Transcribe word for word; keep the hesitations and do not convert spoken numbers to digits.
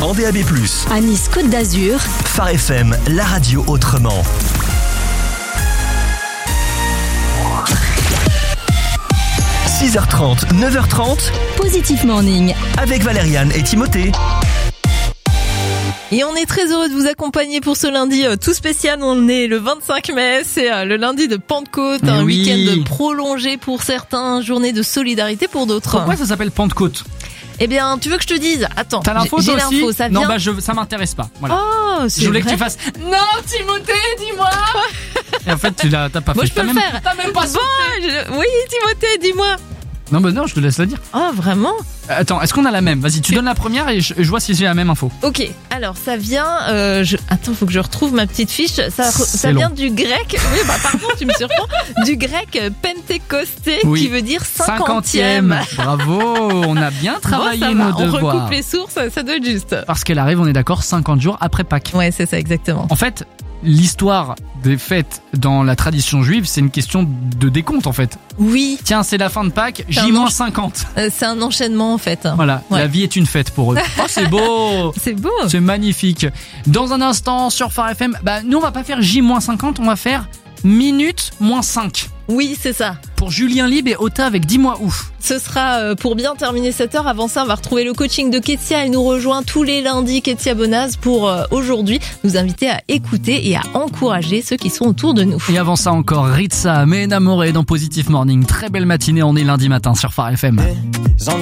en D A B plus. À Nice Côte d'Azur, Phare F M, la radio autrement. six heures trente, neuf heures trente, Positive Morning. avec Valériane et Timothée. Et on est très heureux de vous accompagner pour ce lundi euh, tout spécial. On est le vingt-cinq mai, c'est euh, le lundi de Pentecôte, un Oui. week-end prolongé pour certains, journée de solidarité pour d'autres. Pourquoi ça s'appelle Pentecôte? Eh bien, tu veux que je te dise? Attends, T'as l'info j'ai, j'ai toi aussi? l'info, ça Non, vient... bah je, ça m'intéresse pas. Voilà. Oh, c'est je voulais vrai. que tu fasses. Non, Timothée, dis-moi. Et en fait, tu l'as, t'as pas Moi, fait. je peux T'as le même, faire. T'as même pas Bon, je- oui, Timothée, dis-moi. Non, bah non, je te laisse la dire. Oh, vraiment? Attends, est-ce qu'on a la même? Vas-y, tu donnes la première et je, je vois si j'ai la même info. Ok, alors ça vient... Euh, je... Attends, faut que je retrouve ma petite fiche. Ça, C'est ça vient long. du grec... Oui, bah pardon, tu me surprends. Du grec pentecosté, Oui. qui veut dire cinquantième. Bravo, on a bien travaillé Bon, ça va, nos on devoirs. recoupe les sources, ça doit être juste. Parce qu'elle arrive, on est d'accord, cinquante jours après Pâques. Ouais, c'est ça, exactement. En fait, l'histoire des fêtes dans la tradition juive, c'est une question de décompte en fait. Oui, Tiens, c'est la fin de Pâques, C'est un J moins encha- cinquante. euh, c'est un enchaînement en fait. Voilà, Ouais. la vie est une fête pour eux. Oh, c'est beau. C'est beau. C'est magnifique. Dans un instant, sur Phare F M, bah, nous on va pas faire J moins cinquante, on va faire minute moins cinq. Oui, c'est ça. Pour Julien Lib et Ota avec dis-moi où. Ce sera euh, pour bien terminer cette heure. Avant ça, on va retrouver le coaching de Ketia. Elle nous rejoint tous les lundis, Ketia Bonaz, pour euh, aujourd'hui nous inviter à écouter et à encourager ceux qui sont autour de nous. Et avant ça encore, Ritza, mais enamoré dans Positive Morning. Très belle matinée, on est lundi matin sur Phare F M.